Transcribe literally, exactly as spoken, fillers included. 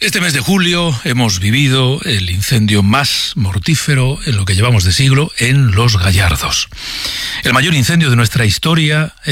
Este mes de julio hemos vivido el incendio más mortífero en lo que llevamos de siglo en Los Gallardos. El mayor incendio de nuestra historia